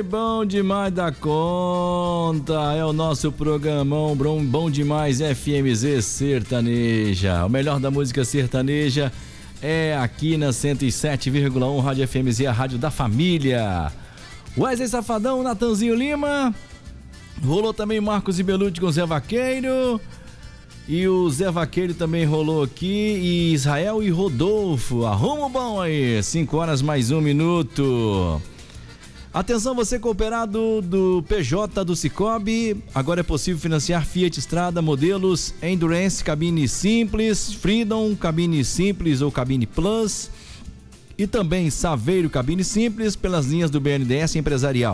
bom demais da conta. É o nosso programão Bom Demais FMZ Sertaneja. O melhor da música sertaneja é aqui na 107,1 Rádio FMZ, a rádio da família. Wesley Safadão, Natanzinho Lima. Rolou também Marcos e Belucci com Zé Vaqueiro. E o Zé Vaqueiro também rolou aqui. E Israel e Rodolfo. Arruma o bom aí. 5 horas mais 1 minuto. Atenção, você cooperado do PJ do Cicobi. Agora é possível financiar Fiat Strada, modelos Endurance, cabine simples, Freedom, cabine simples ou cabine Plus. E também Saveiro, cabine simples, pelas linhas do BNDES Empresarial.